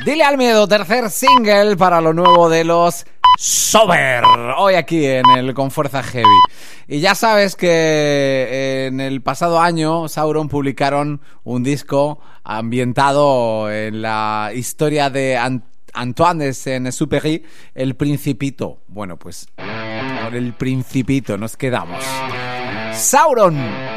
Dile al miedo, tercer single para lo nuevo de los Sober, hoy aquí en el Con Fuerza Heavy. Y ya sabes que en el pasado año Sauron publicaron un disco ambientado en la historia de Antoine de Saint-Exupéry, El Principito. Bueno, pues por El Principito nos quedamos. Sauron.